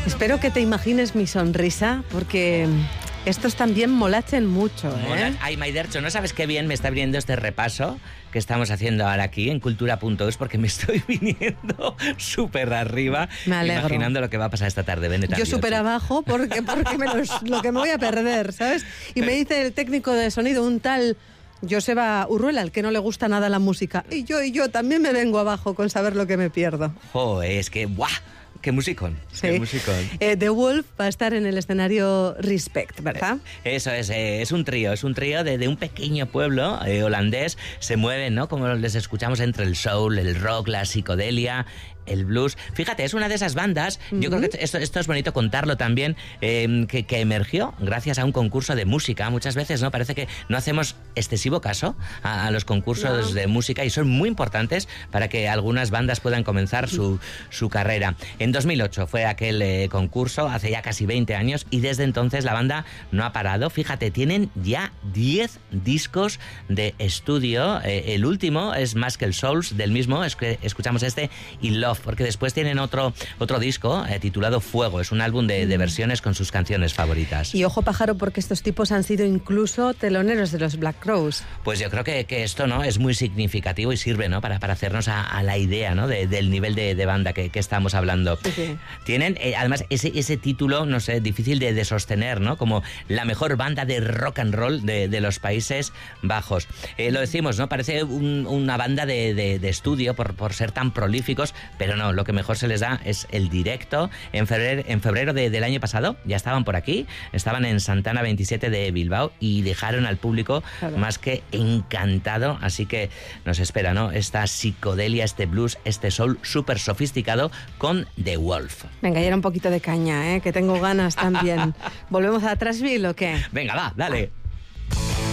Espero que te imagines mi sonrisa, porque estos también molachen mucho, ¿eh? Ay, Maidercho, ¿no sabes qué bien me está viniendo este repaso que estamos haciendo ahora aquí en Cultura.es? Porque me estoy viniendo súper arriba, me alegro, imaginando lo que va a pasar esta tarde. Yo súper abajo porque lo que me voy a perder, ¿sabes? Y me dice el técnico de sonido, un tal Joseba Urruela, al que no le gusta nada la música. Y yo también me vengo abajo con saber lo que me pierdo. Es que ¡buah! ¡Qué musicón! Sí. ¡Qué musicón! The Wolf va a estar en el escenario Respect, ¿verdad? Eso es un trío de un pequeño pueblo holandés. Se mueven, ¿no? Como les escuchamos, entre el soul, el rock, la psicodelia, el blues. Fíjate, es una de esas bandas, yo creo que esto es bonito contarlo también, que emergió gracias a un concurso de música. Muchas veces, ¿no? Parece que no hacemos excesivo caso a los concursos de música, y son muy importantes para que algunas bandas puedan comenzar su carrera. En 2008 fue aquel concurso, hace ya casi 20 años, y desde entonces la banda no ha parado. Fíjate, tienen ya 10 discos de estudio. El último es Muscle Souls, del mismo escuchamos este, y Love, porque después tienen otro disco titulado Fuego. Es un álbum de versiones con sus canciones favoritas. Y ojo pájaro, porque estos tipos han sido incluso teloneros de los Black Crowes. Pues yo creo que esto, ¿no?, es muy significativo y sirve, ¿no?, para hacernos a la idea, ¿no?, del nivel de banda que estamos hablando. Sí. Tienen además ese título, no sé, difícil de sostener, ¿no?, como la mejor banda de rock and roll de los Países Bajos. Lo decimos, ¿no?, parece una banda de estudio por ser tan prolíficos, pero no, lo que mejor se les da es el directo. En febrero del año pasado ya estaban por aquí, estaban en Santana 27 de Bilbao y dejaron al público más que encantado, así que nos espera, ¿no?, esta psicodelia, este blues, este soul súper sofisticado con The Wolf. Venga, ya era un poquito de caña, que tengo ganas también. ¿Volvemos a Trashville o qué? Venga, va, dale.